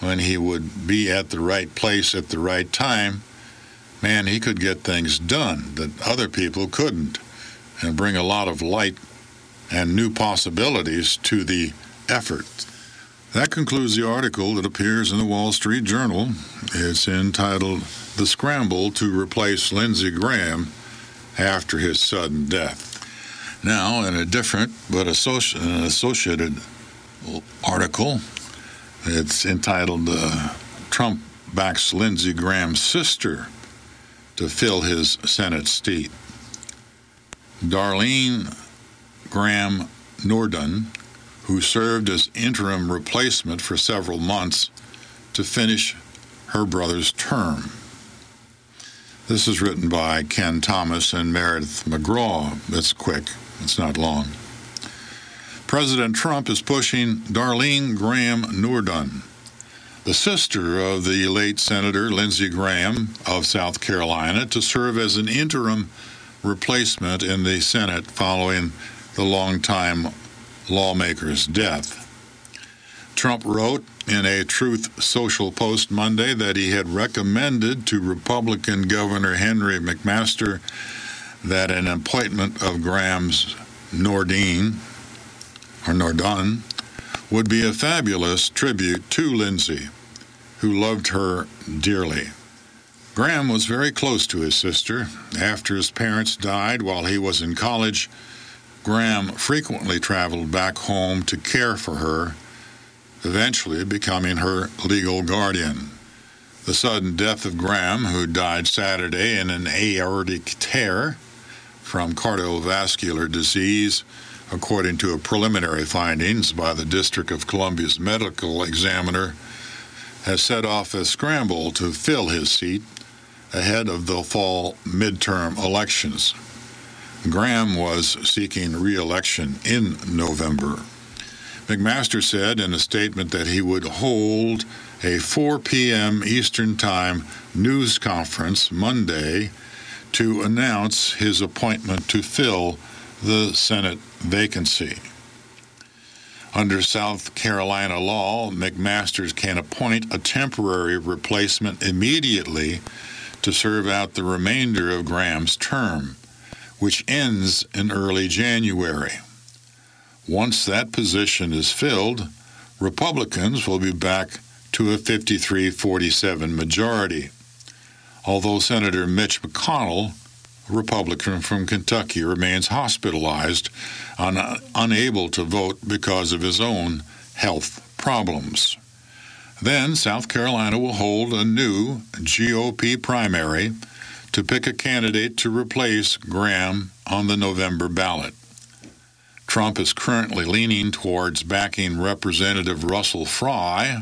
when he would be at the right place at the right time, man, he could get things done that other people couldn't and bring a lot of light and new possibilities to the effort. That concludes the article that appears in the Wall Street Journal. It's entitled, "The Scramble to Replace Lindsey Graham After His Sudden Death." Now, in a different but associated article, it's entitled, "Trump Backs Lindsey Graham's Sister to Fill His Senate Seat." Darlene Graham Nordun, who served as interim replacement for several months to finish her brother's term. This is written by Ken Thomas and Meredith McGraw. It's quick. It's not long. President Trump is pushing Darlene Graham Nordun, the sister of the late Senator Lindsey Graham of South Carolina, to serve as an interim replacement in the Senate following the longtime lawmaker's death. Trump wrote in a Truth Social post Monday that he had recommended to Republican Governor Henry McMaster that an appointment of Graham's Nordun would be a fabulous tribute to Lindsey, who loved her dearly. Graham was very close to his sister. After his parents died while he was in college, Graham frequently traveled back home to care for her, eventually becoming her legal guardian. The sudden death of Graham, who died Saturday in an aortic tear from cardiovascular disease, according to preliminary findings by the District of Columbia's medical examiner, has set off a scramble to fill his seat ahead of the fall midterm elections. Graham was seeking re-election in November. McMaster said in a statement that he would hold a 4 p.m. Eastern Time news conference Monday to announce his appointment to fill the Senate vacancy. Under South Carolina law, McMaster can appoint a temporary replacement immediately to serve out the remainder of Graham's term, which ends in early January. Once that position is filled, Republicans will be back to a 53-47 majority. Although Senator Mitch McConnell, a Republican from Kentucky, remains hospitalized and unable to vote because of his own health problems. Then South Carolina will hold a new GOP primary to pick a candidate to replace Graham on the November ballot. Trump is currently leaning towards backing Representative Russell Fry,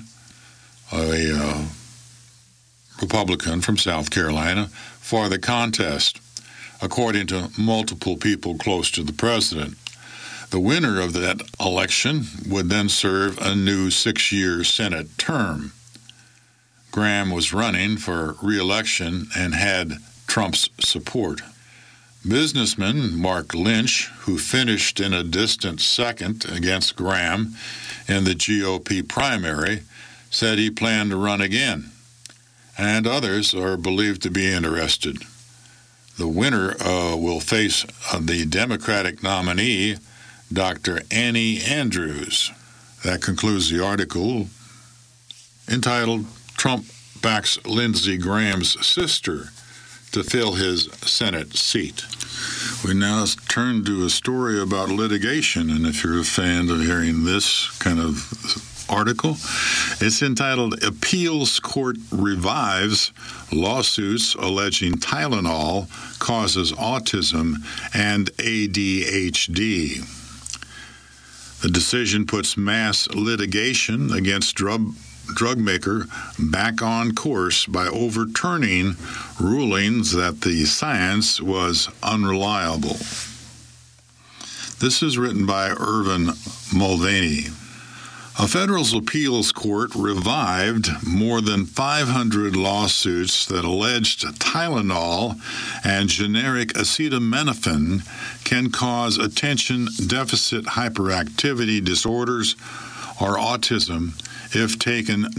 a Republican from South Carolina, for the contest, according to multiple people close to the president. The winner of that election would then serve a new 6-year Senate term. Graham was running for re-election and had Trump's support. Businessman Mark Lynch, who finished in a distant second against Graham in the GOP primary, said he planned to run again, and others are believed to be interested. The winner will face the Democratic nominee, Dr. Annie Andrews. That concludes the article entitled, "Trump Backs Lindsey Graham's Sister to Fill His Senate Seat." We now turn to a story about litigation, and if you're a fan of hearing this kind of article, it's entitled, "Appeals Court Revives Lawsuits Alleging Tylenol Causes Autism and ADHD." The decision puts mass litigation against drug maker back on course by overturning rulings that the science was unreliable. This is written by Irvin Mulvaney. A federal appeals court revived more than 500 lawsuits that alleged Tylenol and generic acetaminophen can cause attention deficit hyperactivity disorders or autism if taken